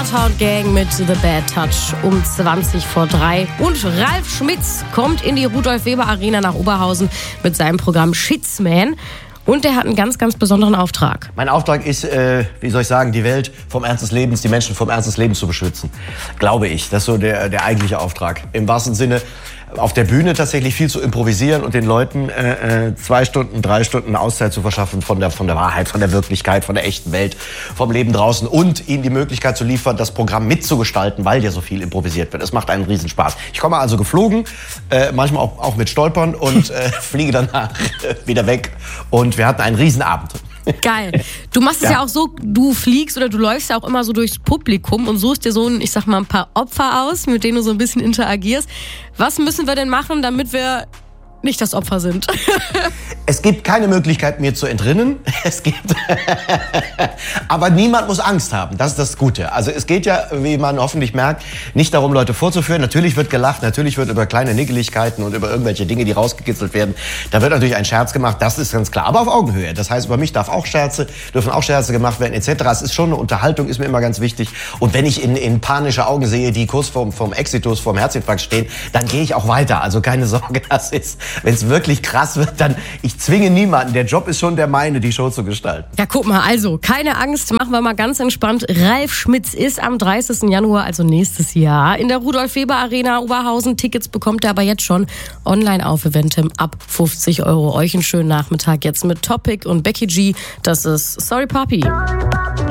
Bloodhound Gang mit The Bad Touch um 3:20. Und Ralf Schmitz kommt in die Rudolf-Weber-Arena nach Oberhausen mit seinem Programm Schizman. Und der hat einen ganz, ganz besonderen Auftrag. Mein Auftrag ist, die Welt vom Ernst des Lebens, die Menschen vom Ernst des Lebens zu beschützen. Glaube ich. Das ist so der eigentliche Auftrag. Im wahrsten Sinne auf der Bühne tatsächlich viel zu improvisieren und den Leuten 2 Stunden, 3 Stunden Auszeit zu verschaffen von der Wahrheit, von der Wirklichkeit, von der echten Welt, vom Leben draußen und ihnen die Möglichkeit zu liefern, das Programm mitzugestalten, weil ja so viel improvisiert wird. Es macht einen Riesenspaß. Ich komme also geflogen, manchmal auch mit Stolpern und fliege danach wieder weg und wir hatten einen Riesenabend. Geil. Du machst es ja auch so, du fliegst oder du läufst ja auch immer so durchs Publikum und suchst dir so ein paar Opfer aus, mit denen du so ein bisschen interagierst. Was müssen wir denn machen, damit wir nicht das Opfer sind? Es gibt keine Möglichkeit, mir zu entrinnen. Aber niemand muss Angst haben. Das ist das Gute. Also es geht ja, wie man hoffentlich merkt, nicht darum, Leute vorzuführen. Natürlich wird gelacht, natürlich wird über kleine Nickeligkeiten und über irgendwelche Dinge, die rausgekitzelt werden. Da wird natürlich ein Scherz gemacht, das ist ganz klar. Aber auf Augenhöhe. Das heißt, über mich dürfen auch Scherze gemacht werden, etc. Es ist schon eine Unterhaltung, ist mir immer ganz wichtig. Und wenn ich in panische Augen sehe, die kurz vorm Exitus, vorm Herzinfarkt stehen, dann gehe ich auch weiter. Also keine Sorge, wenn es wirklich krass wird, dann, ich zwinge niemanden. Der Job ist schon der meine, die Show zu gestalten. Ja, guck mal, also, keine Angst, machen wir mal ganz entspannt. Ralf Schmitz ist am 30. Januar, also nächstes Jahr, in der Rudolf-Weber-Arena Oberhausen. Tickets bekommt er aber jetzt schon online auf Eventim ab 50 €. Euch einen schönen Nachmittag jetzt mit Topic und Becky G. Das ist Sorry Papi.